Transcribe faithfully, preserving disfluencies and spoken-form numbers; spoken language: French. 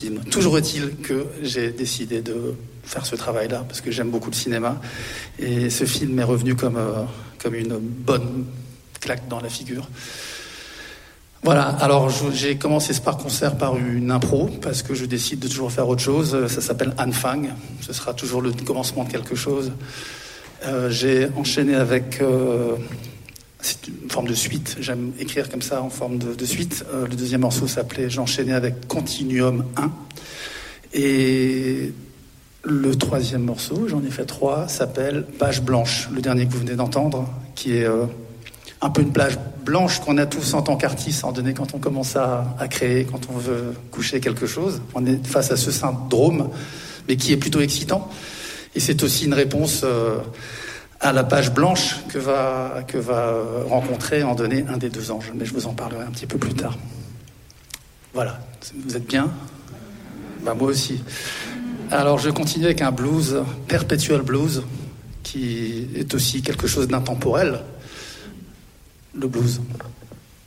film. Toujours est-il que j'ai décidé de faire ce travail-là parce que j'aime beaucoup le cinéma et ce film est revenu comme, euh, comme une bonne claque dans la figure. Voilà, alors je, j'ai commencé ce par concert par une impro parce que je décide de toujours faire autre chose. Ça s'appelle Anfang, ce sera toujours le commencement de quelque chose. Euh, j'ai enchaîné avec... Euh, c'est une forme de suite, j'aime écrire comme ça en forme de, de suite. Euh, le deuxième morceau s'appelait, j'enchaînais avec Continuum un. Et le troisième morceau, j'en ai fait trois, s'appelle Page blanche, le dernier que vous venez d'entendre, qui est euh, un peu une plage blanche qu'on a tous en tant qu'artistes, en donné quand on commence à, à créer, quand on veut coucher quelque chose. On est face à ce syndrome, mais qui est plutôt excitant. Et c'est aussi une réponse... Euh, à la page blanche que va, que va rencontrer en donner un des deux anges. Mais je vous en parlerai un petit peu plus tard. Voilà, vous êtes bien ? Bah, moi aussi. Alors je continue avec un blues, Perpetual Blues, qui est aussi quelque chose d'intemporel. Le blues.